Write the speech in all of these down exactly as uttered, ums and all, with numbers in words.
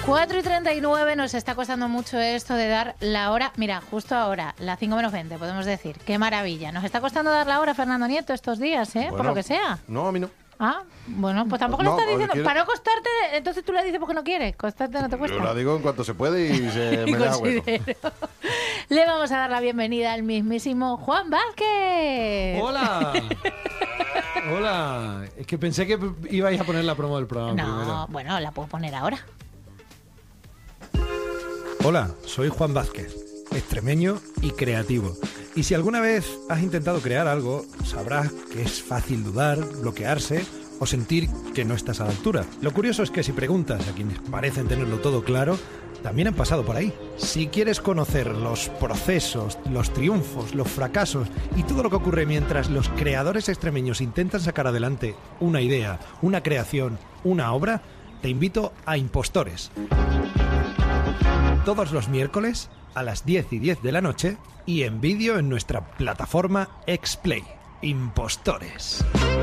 cuatro y treinta y nueve, nos está costando mucho esto de dar la hora. Mira, justo ahora, las cinco menos veinte, podemos decir. Qué maravilla. Nos está costando dar la hora, Fernando Nieto, estos días, ¿eh? Bueno, por lo que sea. No, a mí no. Ah, bueno, pues tampoco No, lo estás oye, diciendo. quiere- Para no costarte, entonces tú le dices porque no quieres. Costarte no te cuesta. Yo la digo en cuanto se puede y se Y me da hueco. considero. Le vamos a dar la bienvenida al mismísimo Juan Vázquez. ¡Hola! Hola. Es que pensé que ibais a poner la promo del programa No, primero. bueno, la puedo poner ahora. Hola, soy Juan Vázquez, extremeño y creativo. Y si alguna vez has intentado crear algo, sabrás que es fácil dudar, bloquearse o sentir que no estás a la altura. Lo curioso es que si preguntas a quienes parecen tenerlo todo claro, también han pasado por ahí. Si quieres conocer los procesos, los triunfos, los fracasos y todo lo que ocurre mientras los creadores extremeños intentan sacar adelante una idea, una creación, una obra, te invito a Impostores. Todos los miércoles a las diez y diez de la noche y en vídeo en nuestra plataforma Xplay. Impostores.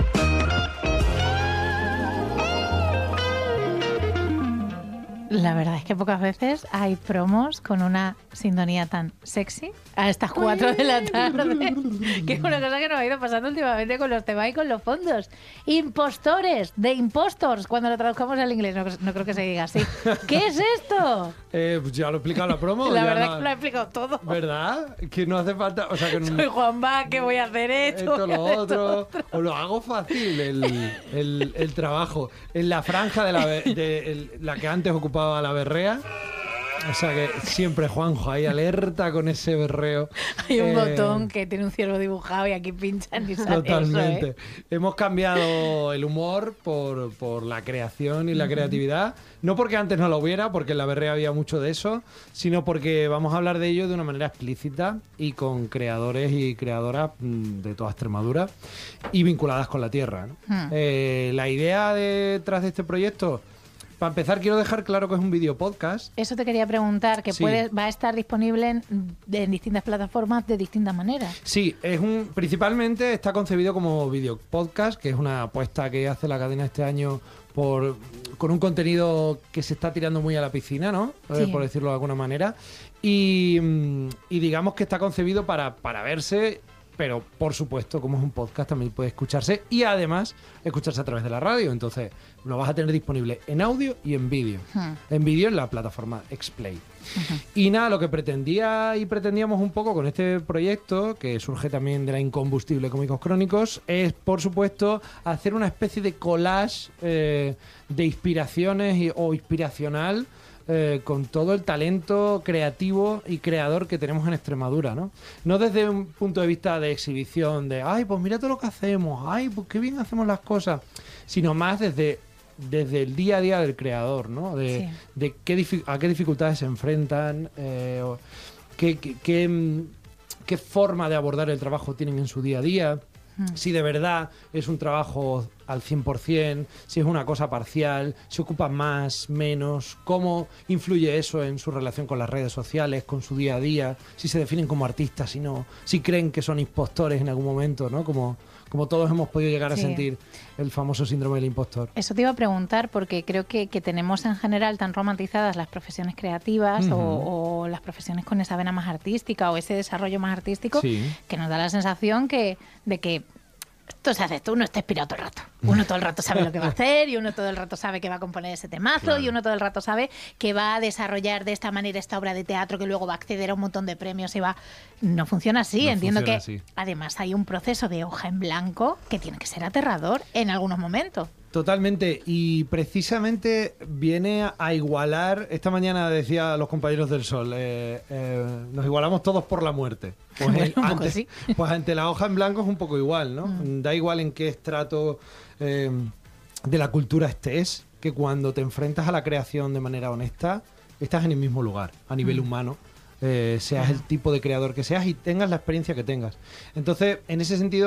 La verdad es que pocas veces hay promos con una sintonía tan sexy a estas cuatro de la tarde, que es una cosa que nos ha ido pasando últimamente con los temas y con los fondos. Impostores, de impostors, cuando lo traduzcamos al inglés, no, no creo que se diga así. ¿Qué es esto? Eh, pues ya lo he explicado la promo. La ya verdad la- es que lo he explicado todo. ¿Verdad? Que no hace falta... O sea, que Soy Juanva, que voy a hacer esto, esto, voy a lo hacer otro, esto otro. o lo hago fácil el, el, el trabajo. En la franja de la, be- de el- la que antes ocupaba la berrea, o sea que siempre Juanjo ahí alerta con ese berreo. Hay un Eh, botón que tiene un ciervo dibujado y aquí pinchan y sale Totalmente. eso, ¿eh? Hemos cambiado el humor por, por la creación y la creatividad. No porque antes no lo hubiera, porque en la berrea había mucho de eso, sino porque vamos a hablar de ello de una manera explícita y con creadores y creadoras mm, de toda Extremadura y vinculadas con la tierra, ¿no? Hmm. Eh, la idea detrás de este proyecto, para empezar, quiero dejar claro que es un video podcast. Eso te quería preguntar, que Sí. puede, va a estar disponible en, en distintas plataformas de distintas maneras. Sí, es un principalmente está concebido como video podcast, que es una apuesta que hace la cadena este año por con un contenido que se está tirando muy a la piscina, ¿no? Eh, Sí. por decirlo de alguna manera. Y, mm, y digamos que está concebido para, para verse, pero por supuesto, como es un podcast, también puede escucharse y además escucharse a través de la radio. Entonces, lo vas a tener disponible en audio y en vídeo. Hmm. En vídeo en la plataforma Xplay. Y nada, lo que pretendía y pretendíamos un poco con este proyecto, que surge también de la Incombustible Cómicos Crónicos, es, por supuesto, hacer una especie de collage eh, de inspiraciones y- o inspiracional eh, con todo el talento creativo y creador que tenemos en Extremadura, ¿no? No desde un punto de vista de exhibición, de, ay, pues mira todo lo que hacemos, ay, pues qué bien hacemos las cosas, sino más desde... desde el día a día del creador, ¿no? De, Sí. de qué difi- a qué dificultades se enfrentan, eh, o qué, qué, qué, mm, qué forma de abordar el trabajo tienen en su día a día, si de verdad es un trabajo al cien por ciento, si es una cosa parcial, si ocupan más, menos, cómo influye eso en su relación con las redes sociales, con su día a día, si se definen como artistas, si no, si creen que son impostores en algún momento, ¿no? Como, como todos hemos podido llegar a Sí. sentir el famoso síndrome del impostor. Eso te iba a preguntar porque creo que, que tenemos en general tan romantizadas las profesiones creativas Ujú. o, o las profesiones con esa vena más artística o ese desarrollo más artístico, Sí. que nos da la sensación que de que esto se hace esto, uno está inspirado todo el rato. Uno todo el rato sabe lo que va a hacer y uno todo el rato sabe que va a componer ese temazo y uno todo el rato sabe que va a desarrollar de esta manera esta obra de teatro que luego va a acceder a un montón de premios y va... No funciona así. No Entiendo funciona que así. además hay un proceso de hoja en blanco que tiene que ser aterrador en algunos momentos. Totalmente, y precisamente viene a igualar, esta mañana decía los compañeros del Sol, eh, eh, nos igualamos todos por la muerte. Pues, Bueno, eh, un poco ante, sí. pues ante la hoja en blanco es un poco igual, ¿no? Mm. Da igual en qué estrato eh, de la cultura estés, que cuando te enfrentas a la creación de manera honesta, estás en el mismo lugar, a nivel Mm. humano. Eh, seas el tipo de creador que seas y tengas la experiencia que tengas. Entonces, en ese sentido,